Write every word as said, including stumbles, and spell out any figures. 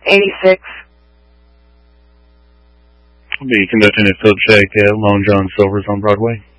eighty-six. We'll be conducting a field check at Long John Silver's on Broadway.